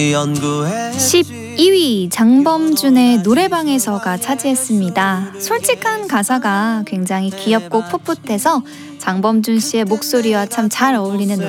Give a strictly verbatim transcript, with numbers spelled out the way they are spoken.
십이 위 장범준의 노래방에서가 차지했습니다. 솔직한 가사가 굉장히 귀엽고 풋풋해서 장범준 씨의 목소리와 참 잘 어울리는